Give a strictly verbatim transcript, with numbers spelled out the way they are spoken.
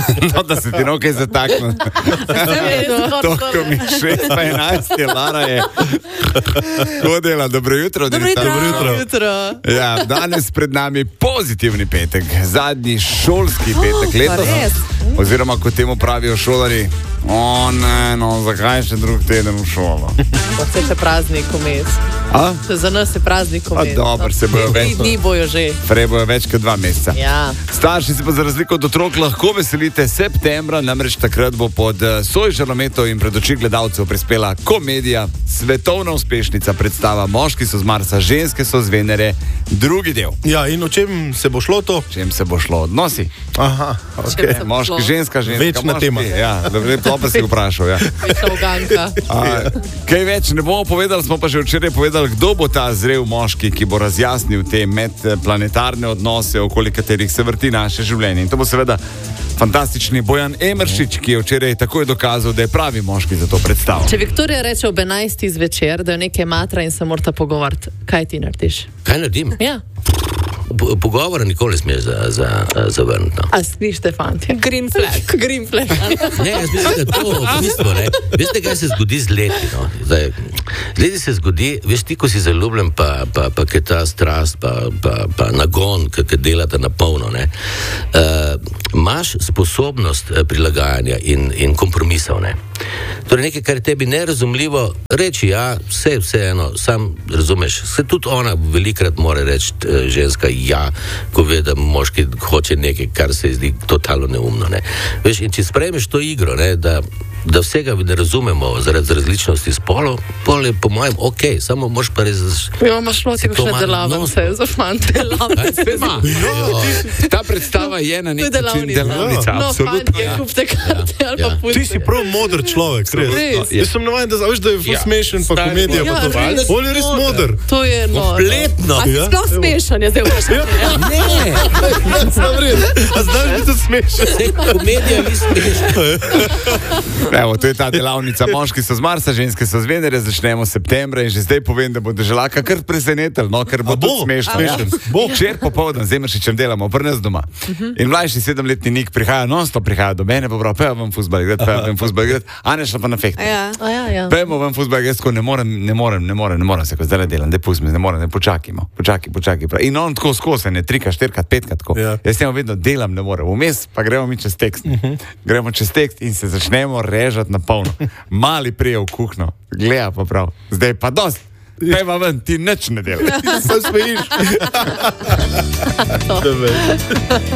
No, da se ti nekaj zatakne. To, ko mi šest pa enajst je, Lara je hodila. Dobro jutro. Dobro jutro. Dobro jutro. Ja, danes pred nami pozitivni petek, zadnji šolski petek Oh, letos. pa res? Oziroma, kot temu pravijo šolari, o ne, no, zakaj še drug teden v šolo? Vse še praznik vmes. A? Za nas je praznik A vmes. dobro, se bojo Tri več. dni bojo že. Prej bojo več kot dva meseca. Ja. Starši se pa za razliko od otrok lahko veselite septembra, namreč takrat bo pod eh, soj žarometov in pred oči gledalcev prispela komedija, svetovna uspešnica predstava Moški so z Marsa, ženske so z Venere, drugi del. Ja, in o čem se bo šlo to? Čem se bo šlo? Odnosi. Aha, Čem se bo Moški, šlo? ženska, ženska. Večna moški. tema. Ja, dobro, dobro si vprašal. Ja. Večna uganka. A, kaj več ne bomo povedali, smo pa že včeraj povedali, kdo bo ta zrel moški, ki bo razjasnil te medplanetarne odnose, okoli katerih se vrti naše življenje. In to bo seveda fantastični Bojan Emeršič, ki je včeraj takoj dokazal, da je pravi moški za to predstavo. Če Viktorija reče ob enajstih zvečer, da je nekaj matra in se morata pogovarjati, kaj ti narediš? Kaj naredim? Ja. Po- Pogovora nikoli smeš za, za, zavrniti. No. A slište, fantje? Green flag. Green flag. Ne, jaz mislim, da to v bistvu, ne. Veste, kaj se zgodi z leti, no? Zdaj, z leti se zgodi, veš, ti, ko si zaljubljen, pa, pa, pa kaj ta strast, pa, pa, pa nagon, ki delate na polno, ne. Uh, imaš sposobnost eh, prilagajanja in, in kompromisov, ne. Torej nekaj, kar je tebi nerazumljivo, reči ja, vse, vse eno, sam razumeš, se tudi ona velikrat mora reči, eh, ženska ja, ko ve, da moški hoče nekaj, kar se zdi totalno neumno, ne. Veš, in če sprejmeš to igro, ne, da da vsega ne razumemo zaradi različnosti spolov, pol je po mojem ok, samo moš pa res... Ja, imaš loti še delavnice za fante. Delavnice. Ta predstava je na nek To je način delavnica. delavnica, No, absolutno. fantje, kupite karte ali pa Ja. pustite. Ti si prav modr človek, res. Res. Jaz sem navajen, da veš, da je ful Ja. smešen, pa Stari, komedija, ja, pa to. res. On je res modr. To je noro. Kompletno. A si Ja. sploh smešan, je zdaj vprašanje. Ne, Sam res. A znaš biti smešen? vse komedija ni smešna. Evo, to je ta delavnica. Moški so z Marsa, ženske so z Venere, začnemo septembra in že zdaj povem, da bo državljaka kar presenetel, no, ker bo A bo? to smešno. Smešen. Ja. Bo. Včeraj popoldan z Emeršičem delamo, pri nas doma. In mlajši sedemletni Nik prihaja, non-stop prihaja do mene, pa prav, pejo vam fuzbal igrati, pejo vam fuzbal igrati, a ne šla pa na fehte. Ja. A ja, ja. Pejmo vam fuzbal igrati, ko ne morem, ne morem, ne morem, ne morem se, ko zdaj delam, da pustim, ne morem, ne počakajmo, počakaj, počakaj. Prav. In on tako skozi, ne trikrat, štirikrat, petkrat tako. Ja. Jaz njemu vedno delam, ne morem. Vmes pa gremo mi čez tekst. Gremo čez tekst in se začnemo režati na polno. Mali prije v kuhno, gleda pa prav. Zdaj pa dost. Pejma ven, ti nič ne delaš. Sam smejiš.